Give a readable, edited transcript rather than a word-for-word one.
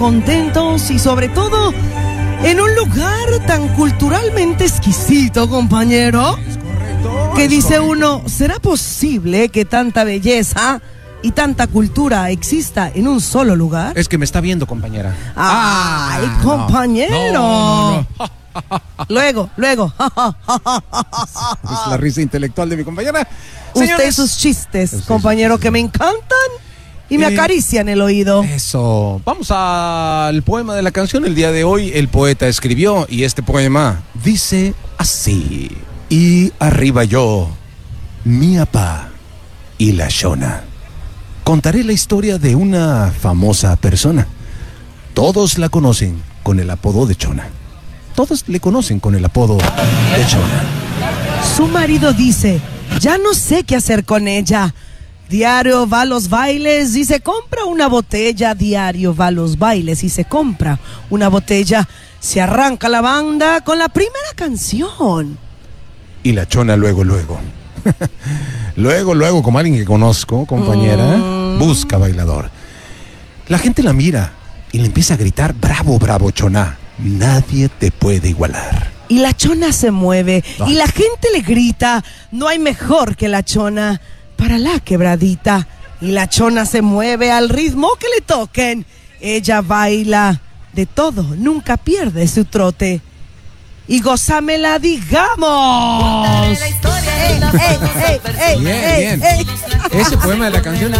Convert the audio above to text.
contentos y sobre todo en un lugar tan culturalmente exquisito, compañero. Es correcto. Que dice uno, ¿será posible que tanta belleza y tanta cultura exista en un solo lugar? Es que me está viendo, compañera. ¡Ay, compañero! No. Luego. Es la risa intelectual de mi compañera. Usted y Señores, sus chistes, Usted compañero, sus chistes. que me encantan y me acarician el oído. Eso. Vamos al poema de la canción. El día de hoy el poeta escribió y este poema dice así. Y arriba yo, mi apá y la Shona. Contaré la historia de una famosa persona. Todos la conocen con el apodo de Chona. Todos le conocen con el apodo de Chona. Su marido dice, ya no sé qué hacer con ella. Diario va a los bailes y se compra una botella. Diario va a los bailes y se compra una botella. Se arranca la banda con la primera canción. Y la Chona luego. luego, como alguien que conozco, compañera, busca bailador. La gente la mira y le empieza a gritar, bravo, Chona. Nadie te puede igualar. Y la Chona se mueve y la gente le grita, no hay mejor que la Chona para la quebradita. Y la Chona se mueve al ritmo que le toquen. Ella baila de todo, nunca pierde su trote. Y gózamela, digamos. Bien. Ese poema de la canción